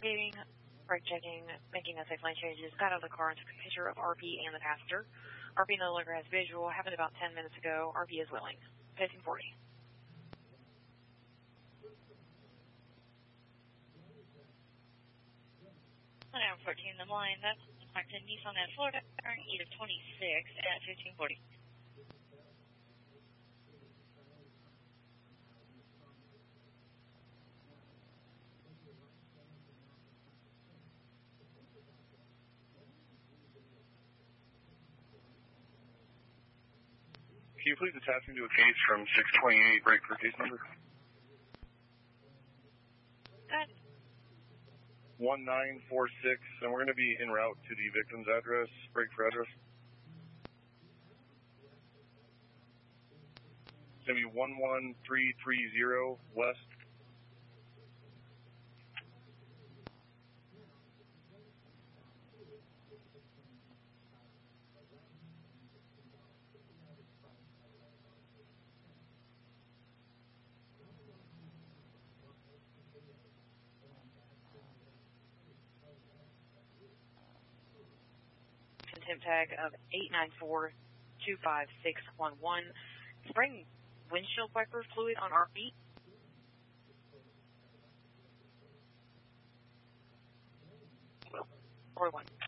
Investigating, brake checking, making a safe lane changes, got out of the car and took a picture of RP and the passenger. RP no longer has visual, happened about 10 minutes ago. RP is willing. Pacing 40. I'm 14 in the line. That's marked in Nissan at Florida, EAT of 26 at 1540. Can you please attach me to a case from 628, break for case number? Good. 1946, and we're going to be en route to the victim's address. Break for address. It's going to be 11330 West. Contempt tag of 894-25611. Spraying windshield wiper fluid on RP. 41.